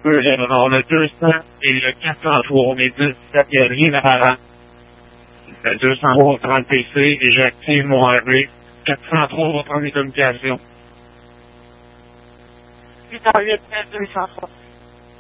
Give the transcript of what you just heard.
Alors, le 200 et le 403, mais 17, il n'y a rien apparent. Le 203 va prendre PC et j'active mon RV. 403 va prendre les communications. 8 à 8, 203.